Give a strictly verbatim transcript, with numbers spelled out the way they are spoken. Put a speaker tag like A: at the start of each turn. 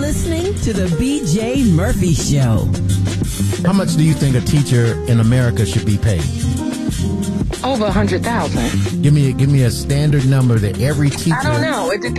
A: listening to the B J Murphy Show.
B: How much do you think a teacher in America should be paid?
C: Over a hundred thousand.
B: Give me, give me a standard number that every teacher.
C: I don't know. It depends